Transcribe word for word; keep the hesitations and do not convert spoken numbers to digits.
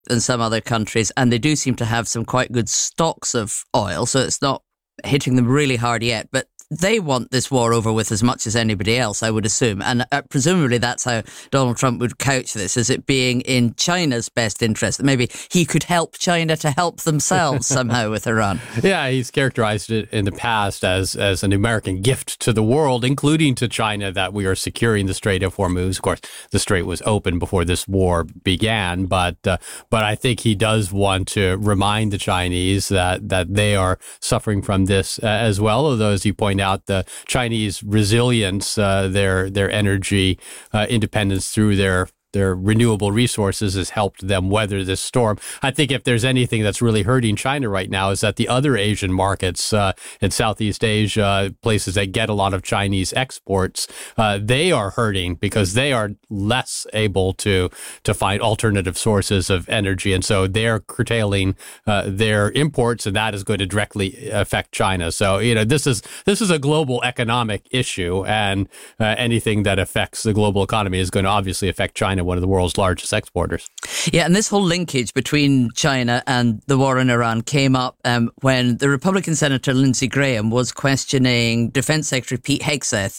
and some other countries, and they do seem to have some quite good stocks of oil, so it's not hitting them really hard yet. But they want this war over with as much as anybody else, I would assume. And uh, presumably that's how Donald Trump would couch this, as it being in China's best interest, that maybe he could help China to help themselves somehow with Iran. Yeah, he's characterized it in the past as, as an American gift to the world, including to China, that we are securing the Strait of Hormuz. Of course, the strait was open before this war began, but uh, but I think he does want to remind the Chinese that, that they are suffering from this uh, as well, although, as you point out, the Chinese resilience, uh, their their energy uh, independence through their their renewable resources has helped them weather this storm. I think if there's anything that's really hurting China right now is that the other Asian markets uh, in Southeast Asia, places that get a lot of Chinese exports, uh, they are hurting because they are less able to to find alternative sources of energy. And so they're curtailing uh, their imports, and that is going to directly affect China. So, you know, this is this is a global economic issue, and uh, anything that affects the global economy is going to obviously affect China, one of the world's largest exporters. Yeah, and this whole linkage between China and the war in Iran came up um, when the Republican Senator Lindsey Graham was questioning Defense Secretary Pete Hegseth